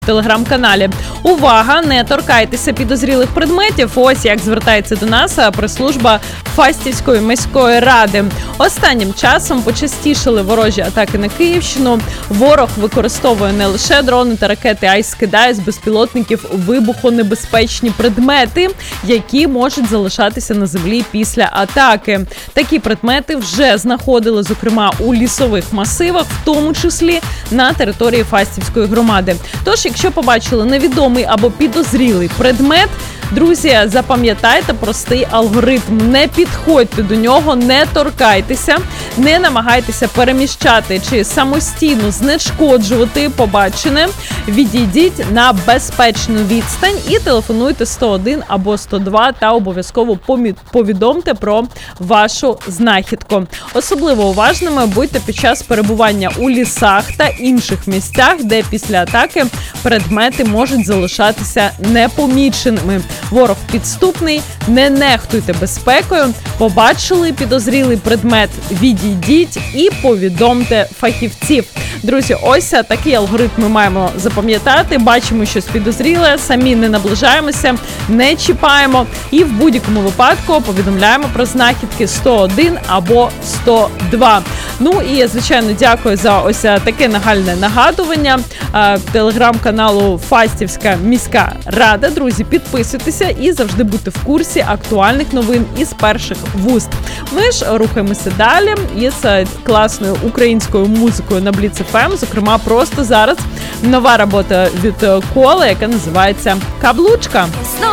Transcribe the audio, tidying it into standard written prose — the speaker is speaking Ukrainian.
Телеграм-каналі. Увага! Не торкайтеся підозрілих предметів. Ось як звертається до нас прес-служба Фастівської міської ради. Останнім часом почастішали ворожі атаки на Київщину. Ворог використовує не лише дрони та ракети, а й скидає з безпілотників вибухонебезпечні предмети, які можуть залишатися на землі після атаки. Такі предмети вже знаходили, зокрема, у лісових масивах, в тому числі на території Фастівської громади. Тож, якщо побачили невідомий або підозрілий предмет, друзі, запам'ятайте простий алгоритм. Не підходьте до нього, не торкайтеся, не намагайтеся переміщати чи самостійно знешкоджувати побачене. Відійдіть на безпечну відстань і телефонуйте 101 або 102 та обов'язково повідомте про вашу знахідку. Особливо уважними будьте під час перебування у лісах та інших місцях, де після атаки предмети можуть залишатися непоміченими. Ворог підступний, не нехтуйте безпекою. Побачили підозрілий предмет, відійдіть і повідомте фахівців. Друзі, ось такий алгоритм ми маємо запам'ятати. Бачимо щось підозріле, самі не наближаємося, не чіпаємо і в будь-якому випадку повідомляємо про знахідки 101 або 102. Ну і, звичайно, дякую за ось таке нагальне нагадування телеграм-каналу Фастівська міська рада. Друзі, підписуйтеся і завжди будьте в курсі актуальних новин із перших вуст. Ми ж рухаємося далі із класною українською музикою на Бліц ФМ. Зокрема, просто зараз нова робота від Кола, яка називається «Каблучка».